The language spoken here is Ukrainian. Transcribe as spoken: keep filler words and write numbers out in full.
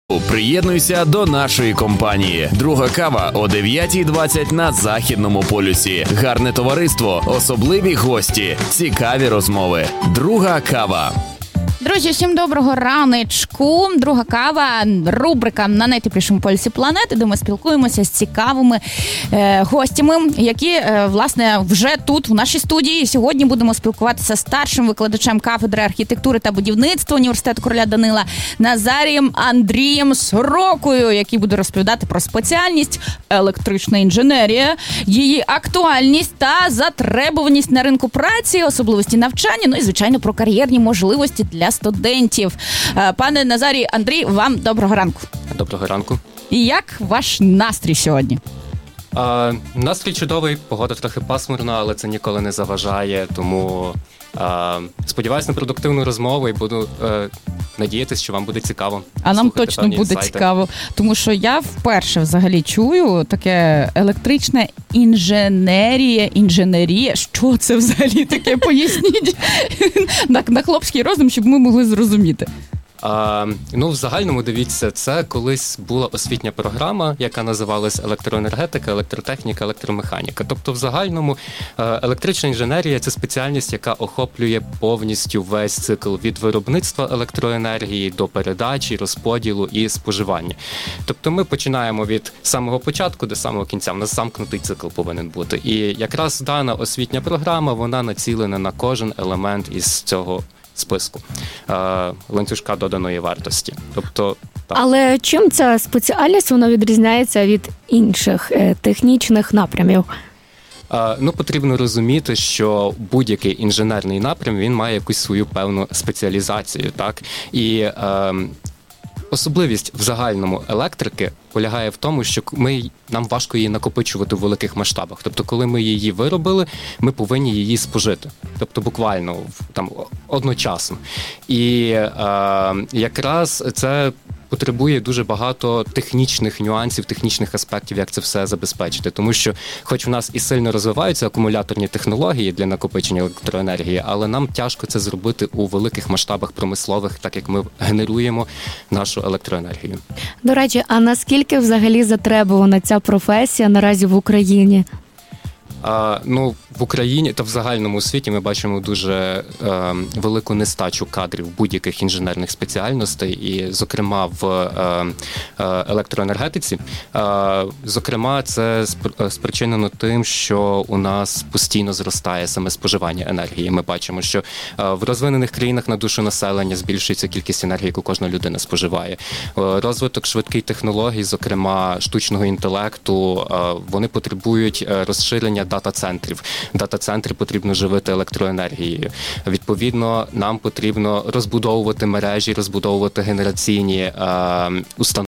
Приєднуйся до нашої компанії. Друга кава о дев'ята двадцять на Західному полюсі. Гарне товариство, особливі гості, цікаві розмови. Друга кава. Друзі, всім доброго раночку. Друга кава, рубрика на найтеплішому полюсі планети, де ми спілкуємося з цікавими е, гостями, які, е, власне, вже тут, в нашій студії. Сьогодні будемо спілкуватися з старшим викладачем кафедри архітектури та будівництва університету короля Данила Назарієм Андрієм Сорокою, який буде розповідати про спеціальність електрична інженерія, її актуальність та затребуваність на ринку праці, особливості навчання, ну і, звичайно, про кар'єрні можливості для студентів. Пане Назарій, Андрій, вам доброго ранку. Доброго ранку. І як ваш настрій сьогодні? А, настрій чудовий, погода трохи пасмурна, але це ніколи не заважає, тому а, сподіваюся на продуктивну розмову і буду а, надіятися, що вам буде цікаво. А нам точно буде інсайти. Цікаво, тому що я вперше взагалі чую таке електрична інженерія, інженерія. Що це взагалі таке? Поясніть на, на хлопський розум, щоб ми могли зрозуміти. А, ну, в загальному, дивіться, це колись була освітня програма, яка називалась електроенергетика, електротехніка, електромеханіка. Тобто, в загальному, електрична інженерія – це спеціальність, яка охоплює повністю весь цикл від виробництва електроенергії до передачі, розподілу і споживання. Тобто, ми починаємо від самого початку до самого кінця. У нас замкнутий цикл повинен бути. І якраз дана освітня програма, вона націлена на кожен елемент із цього списку е, ланцюжка доданої вартості. Тобто, так. Але чим ця спеціальність вона відрізняється від інших е, технічних напрямів? Е, ну, потрібно розуміти, що будь-який інженерний напрям, він має якусь свою певну спеціалізацію, так? І е, особливість в загальному електрики полягає в тому, що ми, нам важко її накопичувати в великих масштабах. Тобто, коли ми її виробили, ми повинні її спожити. Тобто, буквально там одночасно. І е, якраз це потребує дуже багато технічних нюансів, технічних аспектів, як це все забезпечити. Тому що, хоч в нас і сильно розвиваються акумуляторні технології для накопичення електроенергії, але нам тяжко це зробити у великих масштабах промислових, так як ми генеруємо нашу електроенергію. До речі, а наскільки взагалі затребувана ця професія наразі в Україні? А, ну, в Україні та в загальному світі ми бачимо дуже е, велику нестачу кадрів будь-яких інженерних спеціальностей, і, зокрема, в е, е, електроенергетиці. Е, зокрема, це спричинено тим, що у нас постійно зростає саме споживання енергії. Ми бачимо, що е, в розвинених країнах на душу населення збільшується кількість енергії, яку кожна людина споживає. Е, розвиток швидких технологій, зокрема штучного інтелекту, е, вони потребують е, розширення дата-центрів. Дата-центри потрібно живити електроенергією. Відповідно, нам потрібно розбудовувати мережі, розбудовувати генераційні е, установи.